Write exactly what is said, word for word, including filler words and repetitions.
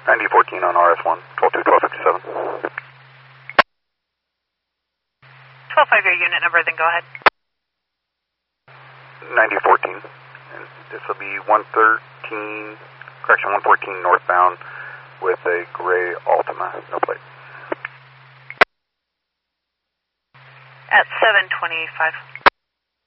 ninety fourteen on R S one, twelve two, twelve fifty-seven. twelve five, your unit number, then go ahead. ninety fourteen. And this will be one thirteen, correction, one fourteen northbound with a gray Altima, no plate. At seven twenty-five.